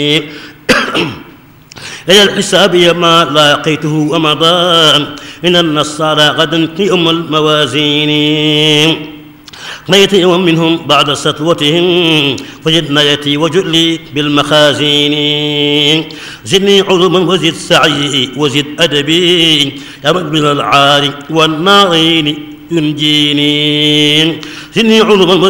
إلى الحساب ما لاقيته ومضى من النصارى غدا في الموازين. نيت يوم منهم بعد سطوتهم فجد نيتي وجلي بالمخازين. زدني علوما وزد سعي وزد أدبي يا رب من العار والنارين ينجيني. زدني علوما